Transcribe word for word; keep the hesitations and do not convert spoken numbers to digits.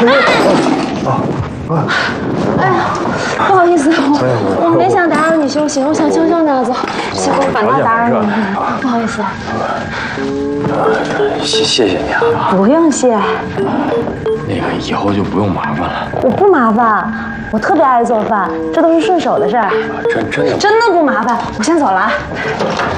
哎呀，不好意思，我我没想打扰你休息，我想悄悄拿走，结果反倒打扰你了，不好意思。 谢谢谢你啊。 不用谢。 那个以后就不用麻烦了。 我不麻烦，我特别爱做饭，这都是顺手的事儿。 真真的真的不麻烦，我先走了啊。